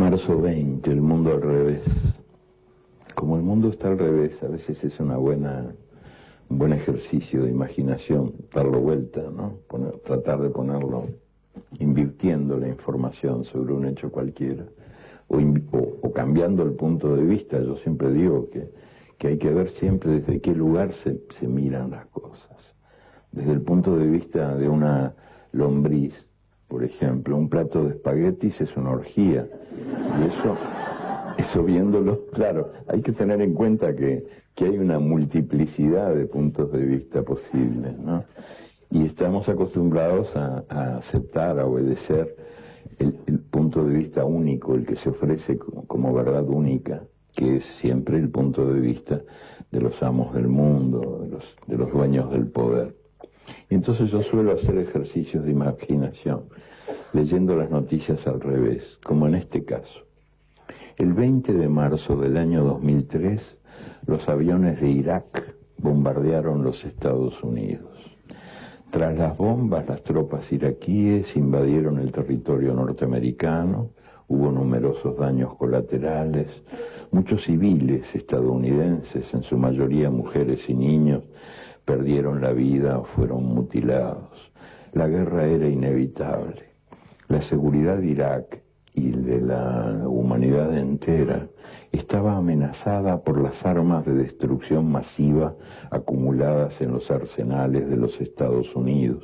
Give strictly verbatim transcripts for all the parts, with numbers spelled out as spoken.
Marzo veinte, el mundo al revés. Como el mundo está al revés, a veces es una buena, un buen ejercicio de imaginación, darlo vuelta, ¿no? Poner, tratar de ponerlo, invirtiendo la información sobre un hecho cualquiera, o, o, o cambiando el punto de vista. Yo siempre digo que, que hay que ver siempre desde qué lugar se, se miran las cosas. Desde el punto de vista de una lombriz, por ejemplo, un plato de espaguetis es una orgía, y eso... Eso viéndolo, claro, hay que tener en cuenta que, que hay una multiplicidad de puntos de vista posibles, ¿no? Y estamos acostumbrados a, a aceptar, a obedecer el, el punto de vista único, el que se ofrece como, como verdad única, que es siempre el punto de vista de los amos del mundo, de los, de los dueños del poder. Y entonces yo suelo hacer ejercicios de imaginación, leyendo las noticias al revés, como en este caso. El veinte de marzo del año dos mil tres, los aviones de Irak bombardearon los Estados Unidos. Tras las bombas, las tropas iraquíes invadieron el territorio norteamericano, hubo numerosos daños colaterales, muchos civiles estadounidenses, en su mayoría mujeres y niños, perdieron la vida o fueron mutilados. La guerra era inevitable. La seguridad de Irak y de la humanidad entera estaba amenazada por las armas de destrucción masiva acumuladas en los arsenales de los Estados Unidos.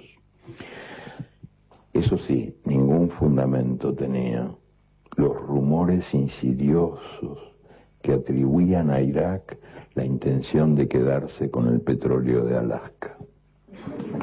Eso sí, ningún fundamento tenía los rumores insidiosos que atribuían a Irak la intención de quedarse con el petróleo de Alaska.